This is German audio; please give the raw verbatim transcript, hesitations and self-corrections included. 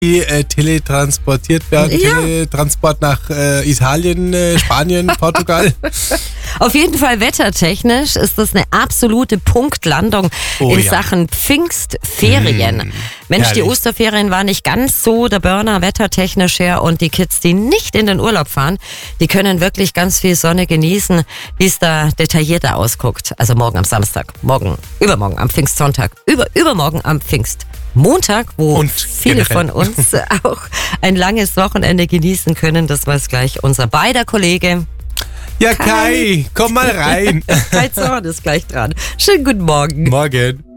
äh, teletransportiert werden. Ja. Teletransport nach äh, Italien, äh, Spanien, Portugal. Auf jeden Fall wettertechnisch ist das eine absolute Punktlandung Oh, in ja. Sachen Pfingstferien. Mm, Mensch, die herrlich. Osterferien waren nicht ganz so der Burner wettertechnisch her und die Kids, die nicht in den Urlaub fahren, die können wirklich ganz viel Sonne genießen, wie es da detaillierter ausguckt. Also morgen am Samstag, morgen, übermorgen am Pfingstsonntag, über, übermorgen am Pfingstmontag, wo Und viele generell. von uns auch ein langes Wochenende genießen können. Das weiß gleich unser beider Kollege. Ja, Kai, komm mal rein. Kai Zorn ist gleich dran. Schönen guten Morgen. Morgen.